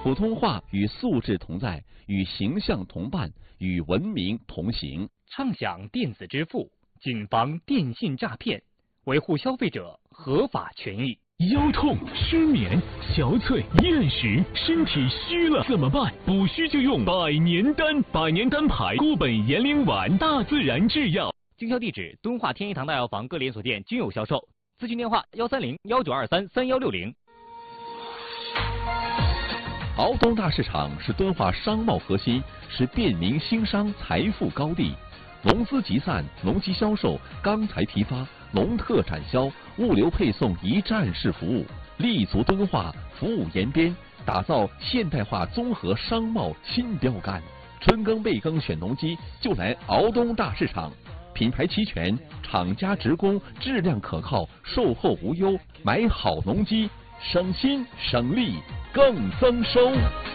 普通话与素质同在，与形象同伴，与文明同行。 畅享电子支付，谨防电信诈骗，维护消费者合法权益。 腰痛、失眠、憔悴、厌食，身体虚了怎么办？补虚就用百年丹，百年丹牌固本延龄丸，大自然制药。 经销地址：敦化天一堂大药房各连锁店均有销售。咨询电话：130-1923-3160。 敖东大市场是敦化商贸核心，是便民兴商财富高地。农资集散、农机销售、钢材批发、农特产销、物流配送一站式服务，立足敦化，服务延边，打造现代化综合商贸新标杆。春耕备耕选农机，就来敖东大市场。品牌齐全，厂家直供，质量可靠，售后无忧。买好农机，省心省力更增收。